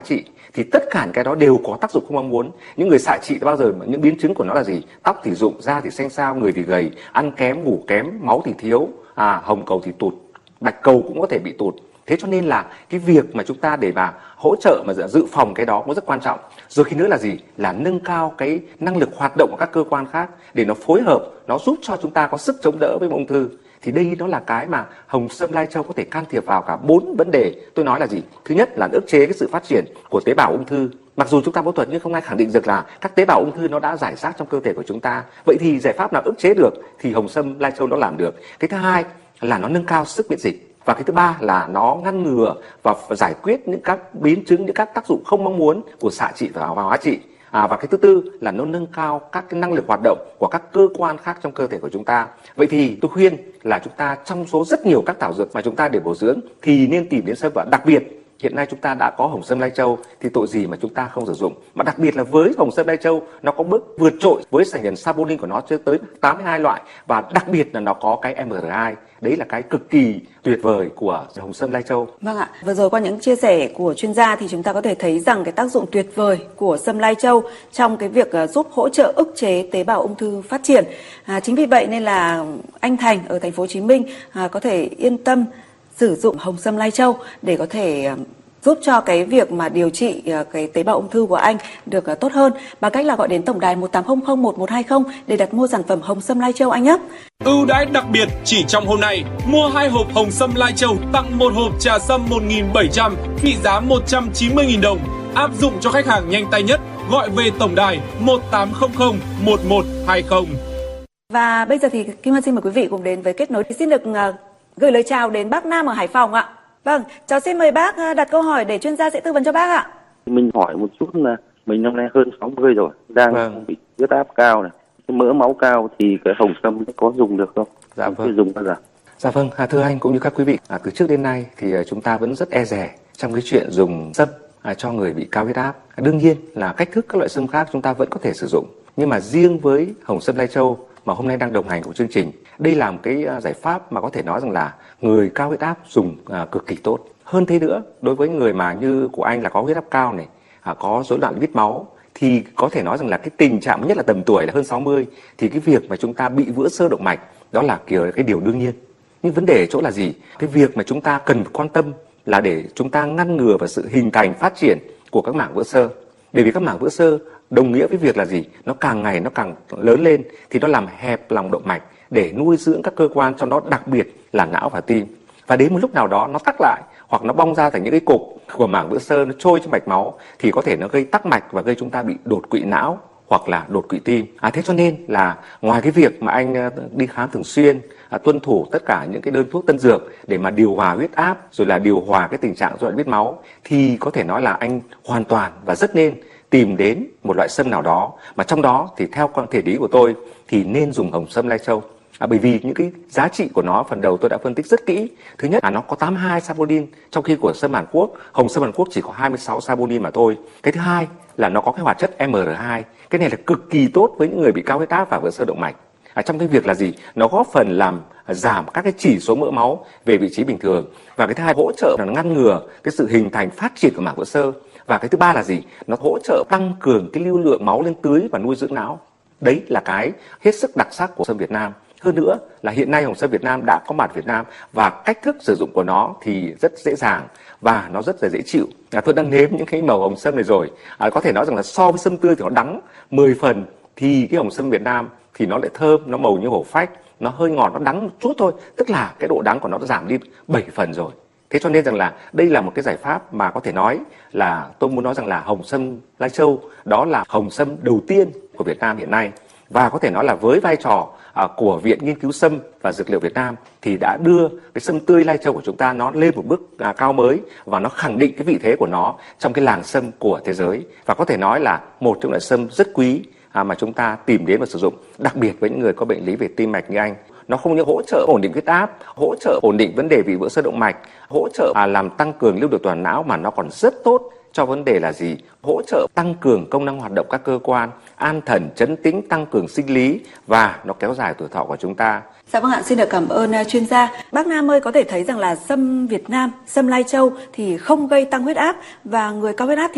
trị thì tất cả những cái đó đều có tác dụng không mong muốn. Những người xạ trị bao giờ những biến chứng của nó là gì? Tóc thì rụng, da thì xanh xao, người thì gầy, ăn kém, ngủ kém, máu thì thiếu, hồng cầu thì tụt, bạch cầu cũng có thể bị tụt. Thế cho nên là cái việc mà chúng ta để mà hỗ trợ mà dự phòng cái đó cũng rất quan trọng. Rồi khi nữa là gì? Là nâng cao cái năng lực hoạt động của các cơ quan khác để nó phối hợp, nó giúp cho chúng ta có sức chống đỡ với ung thư. Thì đây nó là cái mà hồng sâm lai châu có thể can thiệp vào cả 4 vấn đề. Tôi nói là gì? Thứ nhất là ức chế cái sự phát triển của tế bào ung thư. Mặc dù chúng ta phẫu thuật nhưng không ai khẳng định được là các tế bào ung thư nó đã rải rác trong cơ thể của chúng ta. Vậy thì giải pháp nào ức chế được thì hồng sâm lai châu nó làm được. Cái thứ hai là nó nâng cao sức miễn dịch. Và cái thứ ba là nó ngăn ngừa và giải quyết những các biến chứng, những các tác dụng không mong muốn của xạ trị và hóa trị. Và cái thứ tư là nó nâng cao các cái năng lực hoạt động của các cơ quan khác trong cơ thể của chúng ta. Vậy thì tôi khuyên là chúng ta trong số rất nhiều các thảo dược mà chúng ta để bổ dưỡng thì nên tìm đến sâm, và đặc biệt hiện nay chúng ta đã có hồng sâm lai châu thì tội gì mà chúng ta không sử dụng. Mà đặc biệt là với hồng sâm lai châu nó có bước vượt trội với thành phần saponin của nó tới 82 loại, và đặc biệt là nó có cái MR2. Đấy là cái cực kỳ tuyệt vời của hồng sâm lai châu. Vâng ạ, vừa rồi qua những chia sẻ của chuyên gia thì chúng ta có thể thấy rằng cái tác dụng tuyệt vời của sâm lai châu trong cái việc giúp hỗ trợ ức chế tế bào ung thư phát triển. Chính vì vậy nên là anh Thành ở thành phố Hồ Chí Minh có thể yên tâm sử dụng hồng sâm lai châu để có thể giúp cho cái việc mà điều trị cái tế bào ung thư của anh được tốt hơn bằng cách là gọi đến tổng đài 18001120 để đặt mua sản phẩm hồng sâm lai châu anh nhé. Ưu đãi đặc biệt chỉ trong hôm nay, mua 2 hộp hồng sâm lai châu tặng 1 hộp trà sâm 1.700 trị giá 190.000 đồng. Áp dụng cho khách hàng nhanh tay nhất, gọi về tổng đài 18001120. Và bây giờ thì Kim Hân xin mời quý vị cùng đến với kết nối. Xin được gửi lời chào đến bác Nam ở Hải Phòng ạ. Vâng, cháu xin mời bác đặt câu hỏi để chuyên gia sẽ tư vấn cho bác ạ. Mình hỏi một chút là mình năm nay hơn 60 rồi, đang bị huyết áp cao này, mỡ máu cao thì cái hồng sâm có dùng được không? Dạ vâng. Dùng bao giờ? Dạ vâng, thưa anh cũng như các quý vị, từ trước đến nay thì chúng ta vẫn rất e dè trong cái chuyện dùng sâm cho người bị cao huyết áp. Đương nhiên là cách thức các loại sâm khác chúng ta vẫn có thể sử dụng, nhưng mà riêng với hồng sâm lai châu mà hôm nay đang đồng hành của chương trình, đây là một cái giải pháp mà có thể nói rằng là người cao huyết áp dùng cực kỳ tốt. Hơn thế nữa, đối với người mà như của anh là có huyết áp cao này, có rối loạn lipid máu, thì có thể nói rằng là cái tình trạng nhất là tầm tuổi là hơn 60 thì cái việc mà chúng ta bị vữa xơ động mạch đó là cái điều đương nhiên. Nhưng vấn đề ở chỗ là gì? Cái việc mà chúng ta cần quan tâm là để chúng ta ngăn ngừa và sự hình thành phát triển của các mảng vữa xơ. Bởi vì các mảng vữa xơ đồng nghĩa với việc là gì? Nó càng ngày nó càng lớn lên thì nó làm hẹp lòng động mạch để nuôi dưỡng các cơ quan, trong đó đặc biệt là não và tim. Và đến một lúc nào đó nó tắc lại hoặc nó bong ra thành những cái cục của mảng vữa xơ, nó trôi trong mạch máu thì có thể nó gây tắc mạch và gây chúng ta bị đột quỵ não hoặc là đột quỵ tim. Thế cho nên là ngoài cái việc mà anh đi khám thường xuyên, tuân thủ tất cả những cái đơn thuốc tân dược để mà điều hòa huyết áp rồi là điều hòa cái tình trạng rối loạn lipid máu, thì có thể nói là anh hoàn toàn và rất nên tìm đến một loại sâm nào đó, mà trong đó thì theo quan thể lý của tôi thì nên dùng hồng sâm lai châu. Bởi vì những cái giá trị của nó phần đầu tôi đã phân tích rất kỹ. Thứ nhất là nó có 82 saponin, trong khi của sâm Hàn Quốc, hồng sâm Hàn Quốc chỉ có 26 saponin mà thôi. Cái thứ hai là nó có cái hoạt chất MR2. Cái này là cực kỳ tốt với những người bị cao huyết áp và vữa xơ động mạch. Trong cái việc là gì? Nó góp phần làm giảm các cái chỉ số mỡ máu về vị trí bình thường. Và cái thứ hai hỗ trợ là ngăn ngừa cái sự hình thành phát triển của mảng vữa xơ. Và cái thứ ba là gì? Nó hỗ trợ tăng cường cái lưu lượng máu lên tưới và nuôi dưỡng não. Đấy là cái hết sức đặc sắc của sâm Việt Nam. Hơn nữa là hiện nay hồng sâm Việt Nam đã có mặt Việt Nam và cách thức sử dụng của nó thì rất dễ dàng và nó rất là dễ chịu. Tôi đang nếm những cái màu hồng sâm này rồi. Có thể nói rằng là so với sâm tươi thì nó đắng 10 phần, thì cái hồng sâm Việt Nam thì nó lại thơm, nó màu như hổ phách, nó hơi ngọt, nó đắng một chút thôi. Tức là cái độ đắng của nó đã giảm đi 7 phần rồi. Thế cho nên rằng là đây là một cái giải pháp mà có thể nói là tôi muốn nói rằng là hồng sâm lai châu đó là hồng sâm đầu tiên của Việt Nam hiện nay. Và có thể nói là với vai trò của Viện Nghiên cứu Sâm và Dược liệu Việt Nam thì đã đưa cái sâm tươi lai châu của chúng ta nó lên một bước cao mới, và nó khẳng định cái vị thế của nó trong cái làng sâm của thế giới. Và có thể nói là một trong loại sâm rất quý mà chúng ta tìm đến và sử dụng, đặc biệt với những người có bệnh lý về tim mạch như anh. Nó không những hỗ trợ ổn định huyết áp, hỗ trợ ổn định vấn đề vì vữa xơ động mạch, hỗ trợ làm tăng cường lưu được toàn não, mà nó còn rất tốt cho vấn đề là gì? Hỗ trợ tăng cường công năng hoạt động các cơ quan, an thần, trấn tĩnh, tăng cường sinh lý, và nó kéo dài tuổi thọ của chúng ta. Dạ vâng ạ, xin được cảm ơn chuyên gia. Bác Nam ơi, có thể thấy rằng là sâm Việt Nam, sâm lai châu thì không gây tăng huyết áp, và người cao huyết áp thì